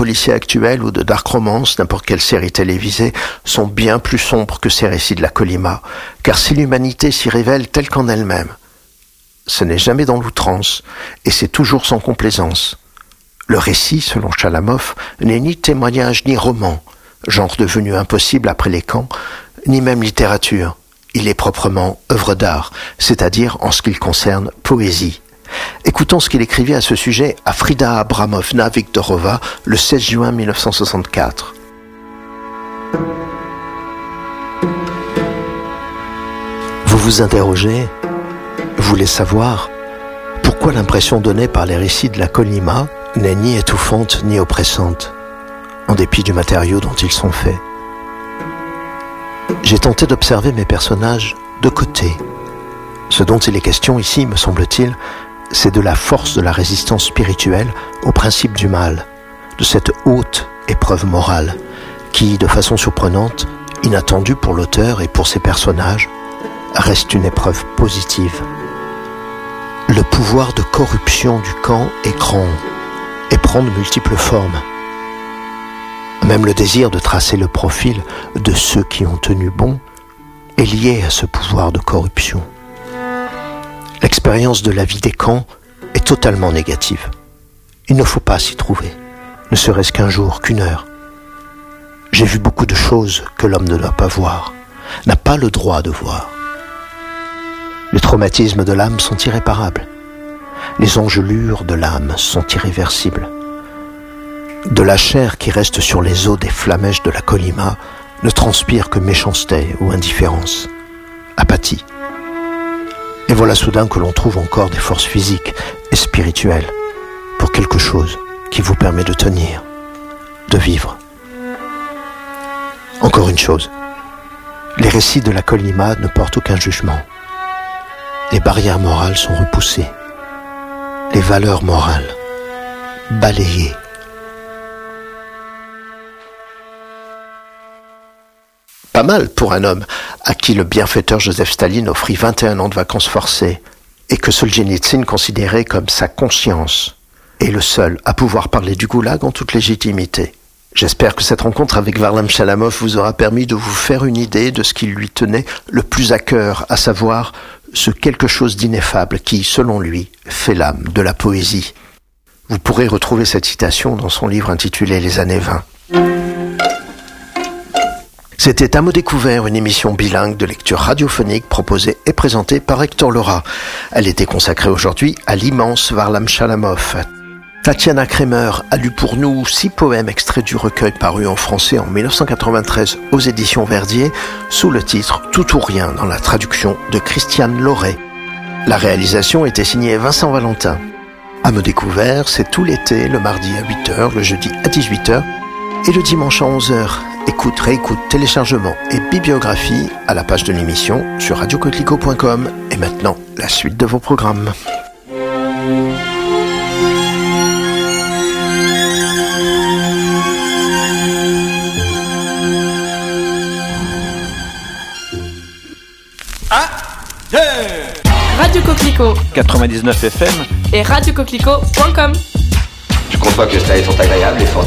policiers actuels ou de dark romance, n'importe quelle série télévisée, sont bien plus sombres que ces récits de la Kolyma, car si l'humanité s'y révèle telle qu'en elle-même, ce n'est jamais dans l'outrance, et c'est toujours sans complaisance. Le récit, selon Chalamov, n'est ni témoignage ni roman, genre devenu impossible après les camps, ni même littérature. Il est proprement œuvre d'art, c'est-à-dire en ce qu'il concerne poésie. Écoutons ce qu'il écrivait à ce sujet à Frida Abramovna Viktorova le 16 juin 1964. Vous vous interrogez, vous voulez savoir pourquoi l'impression donnée par les récits de la Kolyma n'est ni étouffante ni oppressante, en dépit du matériau dont ils sont faits. J'ai tenté d'observer mes personnages de côté. Ce dont il est question ici, me semble-t-il, c'est de la force de la résistance spirituelle au principe du mal, de cette haute épreuve morale qui, de façon surprenante, inattendue pour l'auteur et pour ses personnages, reste une épreuve positive. Le pouvoir de corruption du camp est grand et prend de multiples formes. Même le désir de tracer le profil de ceux qui ont tenu bon est lié à ce pouvoir de corruption. L'expérience de la vie des camps est totalement négative. Il ne faut pas s'y trouver, ne serait-ce qu'un jour, qu'une heure. J'ai vu beaucoup de choses que l'homme ne doit pas voir, n'a pas le droit de voir. Les traumatismes de l'âme sont irréparables. Les engelures de l'âme sont irréversibles. De la chair qui reste sur les os des flammèches de la Kolyma ne transpire que méchanceté ou indifférence, apathie. Et voilà soudain que l'on trouve encore des forces physiques et spirituelles pour quelque chose qui vous permet de tenir, de vivre. Encore une chose, les récits de la Kolyma ne portent aucun jugement. Les barrières morales sont repoussées, les valeurs morales balayées. Pas mal pour un homme à qui le bienfaiteur Joseph Staline offrit 21 ans de vacances forcées et que Solzhenitsyn considérait comme sa conscience et le seul à pouvoir parler du goulag en toute légitimité. J'espère que cette rencontre avec Varlam Chalamov vous aura permis de vous faire une idée de ce qui lui tenait le plus à cœur, à savoir ce quelque chose d'ineffable qui, selon lui, fait l'âme de la poésie. Vous pourrez retrouver cette citation dans son livre intitulé « Les années 20 ». C'était À mots découvert, une émission bilingue de lecture radiophonique proposée et présentée par Hector Lora. Elle était consacrée aujourd'hui à l'immense Varlam Chalamov. Tatiana Kremer a lu pour nous 6 poèmes extraits du recueil paru en français en 1993 aux éditions Verdier sous le titre « Tout ou rien » dans la traduction de Christiane Lauré. La réalisation était signée Vincent Valentin. À mots découvert, c'est tout l'été, le mardi à 8h, le jeudi à 18h et le dimanche à 11h. Écoute, réécoute, téléchargement et bibliographie à la page de l'émission sur radiocoquelicot.com. Et maintenant, la suite de vos programmes. Radio Coquelicot 99 FM et radiocoquelicot.com. Je crois pas que les stades sont agréables et